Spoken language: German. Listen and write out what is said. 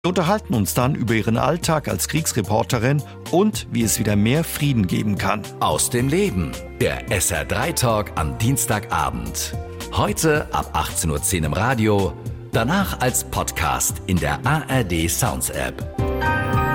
Wir unterhalten uns dann über ihren Alltag als Kriegsreporterin und wie es wieder mehr Frieden geben kann. Aus dem Leben, der SR3-Talk am Dienstagabend. Heute ab 18.10 Uhr im Radio, danach als Podcast in der ARD Sounds App.